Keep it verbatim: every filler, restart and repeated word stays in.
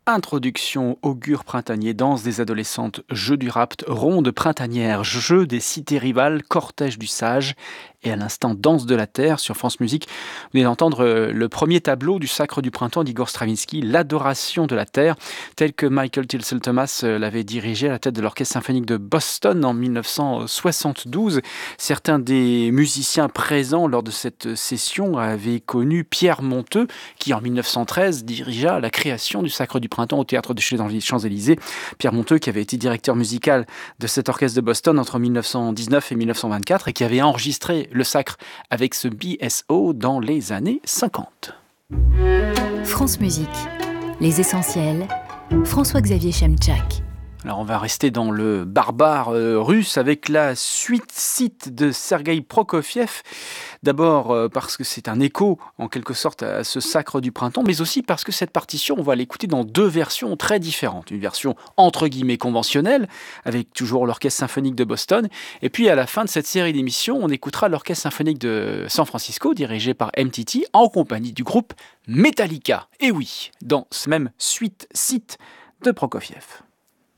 Introduction, augure printanier, danse des adolescentes, jeu du rapt, ronde printanière, jeu des cités rivales, cortège du sage, et à l'instant danse de la terre sur France Musique. Vous venez d'entendre euh, le premier tableau du Sacre du printemps d'Igor Stravinsky, l'adoration de la terre, tel que Michael Tilson Thomas euh, l'avait dirigé à la tête de l'Orchestre symphonique de Boston en dix-neuf cent soixante-douze. Certains des musiciens présents lors de cette session avaient connu Pierre Monteux, qui en dix-neuf cent treize dirigea la création du Sacre du printemps au Théâtre des Champs-Élysées. Pierre Monteux qui avait été directeur musical de cet orchestre de Boston entre dix-neuf cent dix-neuf et dix-neuf cent vingt-quatre et qui avait enregistré le Sacre avec ce B S O dans les années cinquante. France Musique, les essentiels, François-Xavier Chemchak. Alors on va rester dans le barbare euh, russe avec la suite site de Sergueï Prokofiev. D'abord euh, parce que c'est un écho en quelque sorte à ce Sacre du printemps, mais aussi parce que cette partition, on va l'écouter dans deux versions très différentes. Une version entre guillemets conventionnelle, avec toujours l'Orchestre symphonique de Boston, et puis à la fin de cette série d'émissions, on écoutera l'Orchestre symphonique de San Francisco, dirigé par M T T, en compagnie du groupe Metallica. Et oui, dans ce même suite site de Prokofiev.